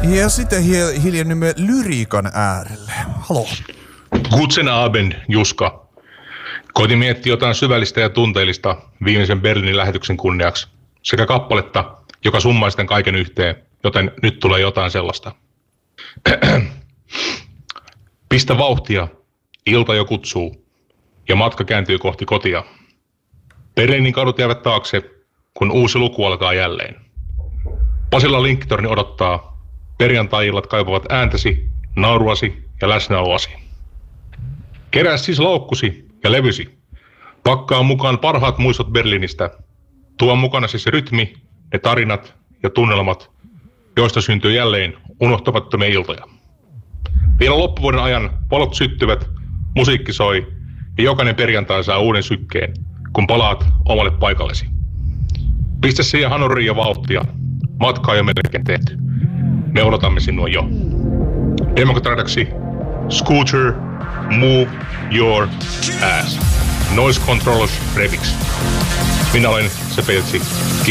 Ja sitten hiljennymme lyriikan äärelle. Halo. Guten Abend, Juska. Koitin miettiä jotain syvällistä ja tunteellista viimeisen Berliinin lähetyksen kunniaksi. Sekä kappaletta, joka summaa sitten kaiken yhteen, joten nyt tulee jotain sellaista. Pistä vauhtia, ilta jo kutsuu, ja matka kääntyy kohti kotia. Berliinin kadut jäävät taakse, kun uusi luku alkaa jälleen. Pasilla linkkitorni odottaa. Perjantai-illat kaipaavat ääntäsi, nauruasi ja läsnäoloasi. Kerää siis laukkusi ja levysi. Pakkaa mukaan parhaat muistot Berliinistä. Tuo mukana siis rytmi, ne tarinat ja tunnelmat, joista syntyy jälleen unohtamattomia iltoja. Vielä loppuvuoden ajan valot syttyvät, musiikki soi ja jokainen perjantai saa uuden sykkeen, kun palaat omalle paikallesi. Pistä siihen hanuriin ja vauhtia. Matka on jo melkein tehty. Me odotamme sinua jo. Demokrataksi Scooter, Move Your Ass. Noise Controllers Remix. Minä olen se Peltsi.